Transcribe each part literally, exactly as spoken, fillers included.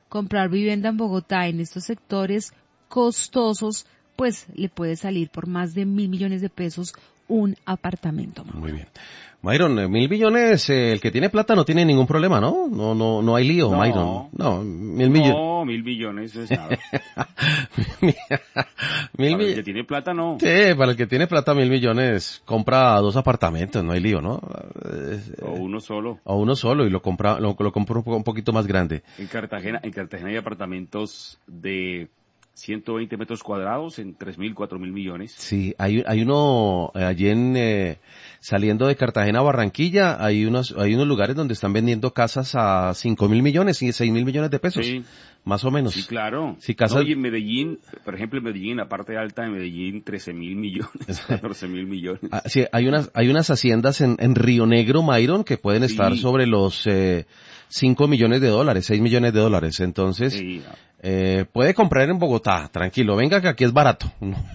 comprar vivienda en Bogotá en estos sectores costosos, pues le puede salir por más de mil millones de pesos un apartamento. Muy bien. Myron, eh, mil millones, eh, el que tiene plata no tiene ningún problema, ¿no? No, no, no hay lío, No, Myron. No, mil millones. No, mil millones no es nada. mil Para el que millones. tiene plata, no. Sí, para el que tiene plata, mil millones, compra dos apartamentos, no hay lío, ¿no? Es, O uno solo. O uno solo y lo compra, lo, lo compra un, po- un poquito más grande. En Cartagena, en Cartagena hay apartamentos de ciento veinte metros cuadrados en tres mil, cuatro mil millones. Sí, hay, hay uno eh, allí en, eh, saliendo de Cartagena a Barranquilla, hay unos, hay unos lugares donde están vendiendo casas a cinco mil millones y seis mil millones de pesos. Sí. Más o menos. Sí, claro. Sí, casas... No, y en Medellín, por ejemplo, en Medellín, la parte alta de Medellín, trece mil millones, catorce mil millones. Ah, sí, hay unas, hay unas haciendas en, en Río Negro, Myron, que pueden Sí. estar sobre los eh, cinco millones de dólares, seis millones de dólares. Entonces, Sí. eh, puede comprar en Bogotá, tranquilo, venga que aquí es barato.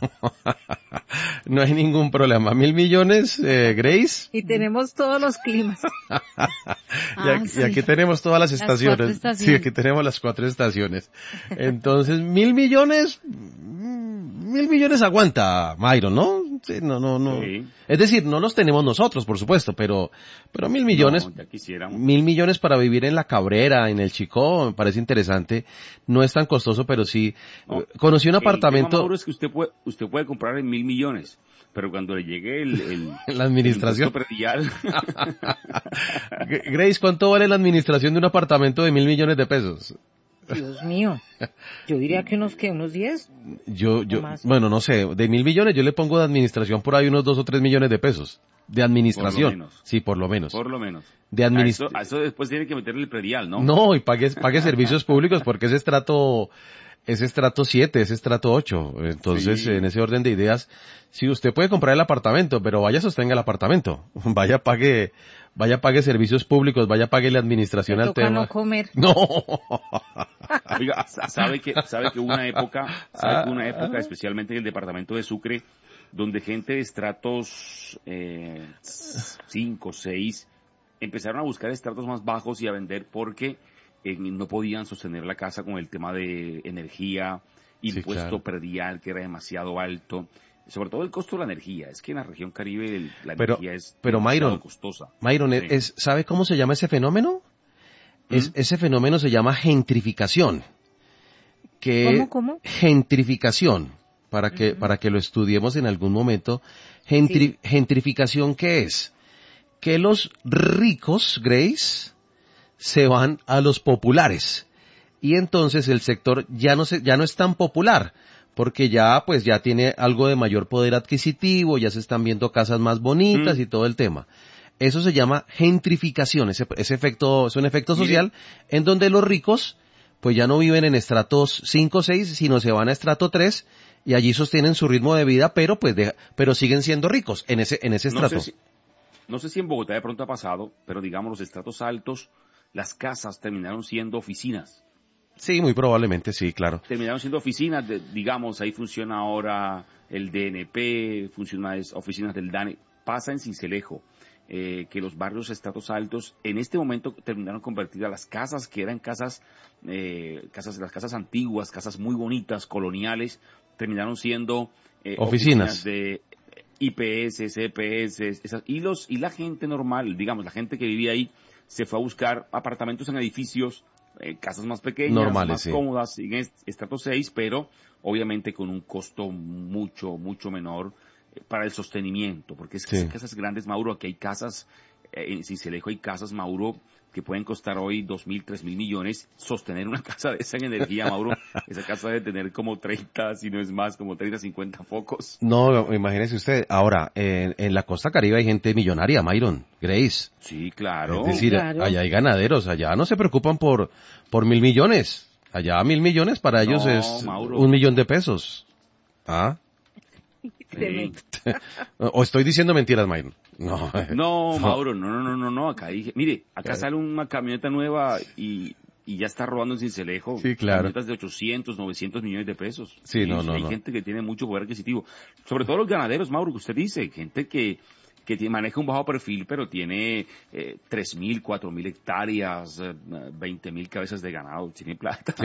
No hay ningún problema. Mil millones, eh, Grace. Y tenemos todos los climas. y, Ah, aquí, sí. y aquí tenemos todas las Las estaciones. cuatro estaciones. Sí, aquí tenemos las cuatro estaciones. Entonces, mil millones, mm, mil millones aguanta, Myron, ¿no? Sí, no, no, no. Sí. Es decir, no los tenemos nosotros, por supuesto, pero, pero mil millones, No, ya quisiéramos. mil millones para vivir en La Cabrera, en el Chicó, me parece interesante. No es tan costoso, pero sí. No. Conocí un El tema, apartamento. Mauro, es que usted puede, usted puede comprar en mil millones, pero cuando le llegue el, el La administración. el impuesto predial, Grace, ¿cuánto vale la administración de un apartamento de mil millones de pesos? Dios mío. Yo diría que unos, que unos diez. Yo, yo, más. bueno, no sé, de mil millones yo le pongo de administración por ahí unos dos o tres millones de pesos. De administración. Por lo menos. Sí, por lo menos. por lo menos. De A administración. eso, a eso después tiene que meterle el predial, ¿no? No, y pague, pague servicios públicos porque es estrato, es estrato siete, es estrato ocho. Entonces, Sí. en ese orden de ideas, sí, usted puede comprar el apartamento, pero vaya sostenga el apartamento. Vaya pague, vaya pague servicios públicos, vaya pague la administración Me al toca tema. no comer. No. Oiga, sabe que, sabe que hubo una época, sabe que hubo una época, especialmente en el departamento de Sucre, donde gente de estratos eh, cinco, seis, empezaron a buscar estratos más bajos y a vender porque eh, no podían sostener la casa con el tema de energía, Sí, impuesto claro. predial que era demasiado alto, sobre todo el costo de la energía. Es que en la región Caribe el- la Pero- energía es pero, demasiado Myron, costosa. Myron, Sí. es, ¿sabe cómo se llama ese fenómeno? Es, ¿Mm? ese fenómeno se llama gentrificación. Que ¿Cómo, cómo? Gentrificación, para que, Ujú. para que lo estudiemos en algún momento. Gentri- Gentrificación, ¿qué es? Que los ricos, Grace, se van a los populares. Y entonces el sector ya no se, ya no es tan popular, porque ya, pues ya tiene algo de mayor poder adquisitivo, ya se están viendo casas más bonitas Mm. y todo el tema. Eso se llama gentrificación, ese, ese efecto, es un efecto Mire. social en donde los ricos pues ya no viven en estratos cinco o seis, sino se van a estrato tres y allí sostienen su ritmo de vida, pero pues de- pero siguen siendo ricos en ese en ese No estrato. sé, si, no sé si en Bogotá de pronto ha pasado, pero digamos los estratos altos, las casas terminaron siendo oficinas. Sí, muy probablemente sí, claro. Terminaron siendo oficinas, de- digamos, ahí funciona ahora el D N P, funcionan las oficinas del D A N E. Pasa en Sincelejo, eh, que los barrios estratos altos en este momento terminaron convertidas las casas, que eran casas, eh, casas, las casas antiguas, casas muy bonitas, coloniales, terminaron siendo eh, Oficinas. de I P S, C P S, esas, y los, y la gente normal, digamos, la gente que vivía ahí, se fue a buscar apartamentos en edificios, eh, casas más pequeñas, Normales, más sí. cómodas, en est- estrato seis, pero obviamente con un costo mucho, mucho menor eh, para el sostenimiento, porque es que Sí. esas casas grandes, Mauro, aquí hay casas, eh, en Sincelejo hay casas, Mauro, que pueden costar hoy dos mil, tres mil millones. Sostener una casa de esa en energía, Mauro, esa casa debe tener como treinta, si no es más, como treinta, cincuenta focos. No, imagínese usted. Ahora, en, en la costa caribe hay gente millonaria, Myron, Grace. Sí, claro. Es decir, claro. allá hay ganaderos, allá no se preocupan por, por mil millones. Allá mil millones para ellos No, es Mauro. un millón de pesos. ¿Ah? Sí. ¿O estoy diciendo mentiras, Myron? No. No, Mauro, no, no, no, no, no, acá dije, mire, acá Claro. sale una camioneta nueva y, y ya está rodando en Cincelejo. Sí, claro. Camionetas de ochocientos, novecientos millones de pesos. Sí, no, no, Hay no. gente que tiene mucho poder adquisitivo. Sobre todo los ganaderos, Mauro, que usted dice, gente que, que tiene- maneja un bajo perfil, pero tiene eh, tres mil, cuatro mil hectáreas, eh, veinte mil cabezas de ganado, tiene plata.